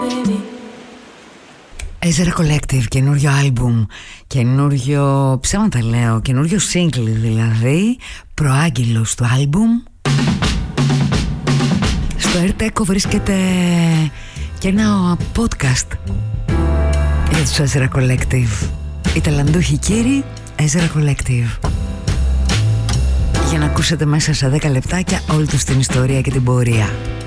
Ezra Collective, καινούριο άλμπουμ, καινούριο, ψέματα λέω, καινούριο single δηλαδή, προάγγελος του άλμπουμ. Στο AirTech βρίσκεται και ένα podcast για τους Ezra Collective. Οι ταλαντούχοι κύριοι Ezra Collective. Για να ακούσετε μέσα σε 10 λεπτάκια όλη τους την ιστορία και την πορεία.